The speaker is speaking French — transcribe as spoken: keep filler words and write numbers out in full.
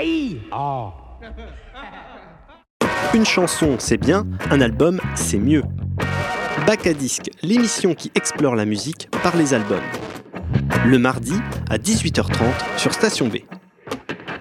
Aïe. Oh. Une chanson, c'est bien, un album, c'est mieux. Bac à disque, l'émission qui explore la musique par les albums. Le mardi à dix-huit heures trente sur Station B.